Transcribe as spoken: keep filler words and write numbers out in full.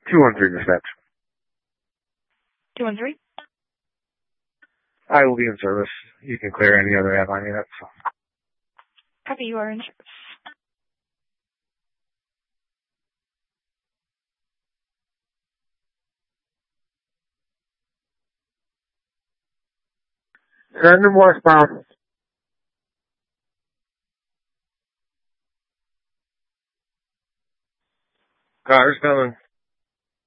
two one three dispatch. two one three? I will be in service. You can clear any other airline units. Copy, you are in service. Send him westbound. Car's coming.